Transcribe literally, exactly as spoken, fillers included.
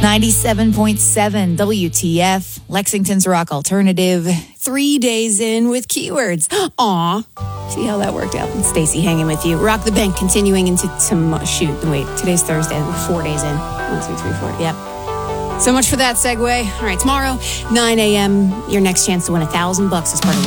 ninety-seven point seven W T F, Lexington's Rock Alternative. Three days in with keywords. Aw. See how that worked out. And Stacey hanging with you. Rock the Bank continuing into tomorrow. Shoot, wait, today's Thursday. We're four days in. One, two, three, four. Yep. So much for that segue. All right, tomorrow, nine a.m., your next chance to win a thousand bucks as part of